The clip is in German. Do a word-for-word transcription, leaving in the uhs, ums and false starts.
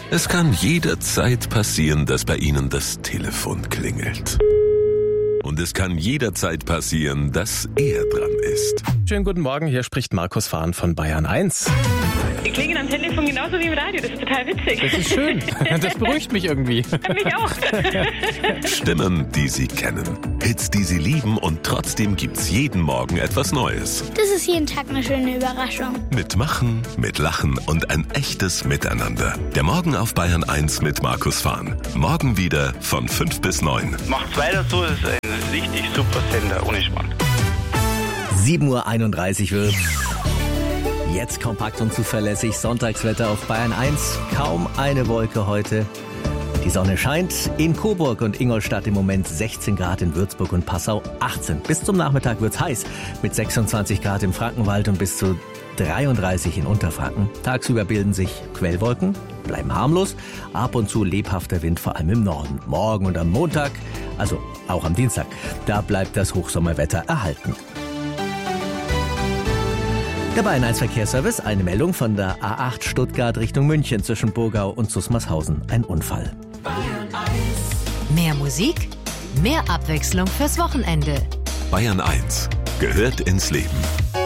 Es kann jederzeit passieren, dass bei Ihnen das Telefon klingelt. Und es kann jederzeit passieren, dass er dran ist. Schönen guten Morgen, hier spricht Markus Fahn von Bayern eins. Die klingen am Telefon genauso wie im Radio, das ist total witzig. Das ist schön, das beruhigt mich irgendwie. Mich auch. Stimmen, die Sie kennen. Hits, die Sie lieben und trotzdem gibt's jeden Morgen etwas Neues. Das ist jeden Tag eine schöne Überraschung. Mit Machen, mit Lachen und ein echtes Miteinander. Der Morgen auf Bayern eins mit Markus Fahn. Morgen wieder von fünf bis neun. Macht's weiter so, das ist ein richtig super Sender, ohne Schmarrn. sieben Uhr einunddreißig wird. Jetzt kompakt und zuverlässig Sonntagswetter auf Bayern eins. Kaum eine Wolke heute. Die Sonne scheint. In Coburg und Ingolstadt im Moment sechzehn Grad, in Würzburg und Passau achtzehn. Bis zum Nachmittag wird's heiß mit sechsundzwanzig Grad im Frankenwald und bis zu dreiunddreißig in Unterfranken. Tagsüber bilden sich Quellwolken, bleiben harmlos. Ab und zu lebhafter Wind, vor allem im Norden. Morgen und am Montag, also auch am Dienstag, da bleibt das Hochsommerwetter erhalten. Der Bayern eins Verkehrsservice, eine Meldung von der A acht Stuttgart Richtung München zwischen Burgau und Susmarshausen. Ein Unfall. Mehr Musik, mehr Abwechslung fürs Wochenende. Bayern eins gehört ins Leben.